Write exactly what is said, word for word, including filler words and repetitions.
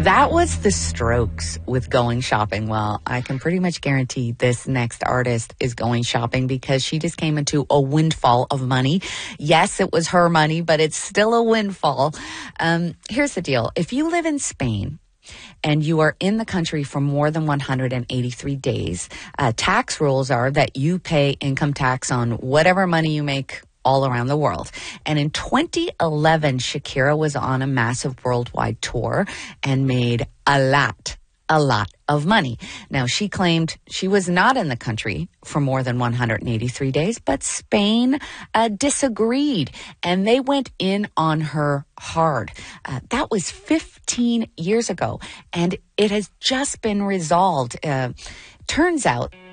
That was The Strokes with Going Shopping. Well, I can pretty much guarantee this next artist is going shopping because she just came into a windfall of money. Yes, it was her money, but it's still a windfall. Um, here's the deal. If you live in Spain and you are in the country for more than one hundred eighty-three days, uh, tax rules are that you pay income tax on whatever money you make all around the world. And in twenty eleven, Shakira was on a massive worldwide tour and made a lot, a lot of money. Now, she claimed she was not in the country for more than one hundred eighty-three days, but Spain uh, disagreed, and they went in on her hard. Uh, that was fifteen years ago, and it has just been resolved. Uh, turns out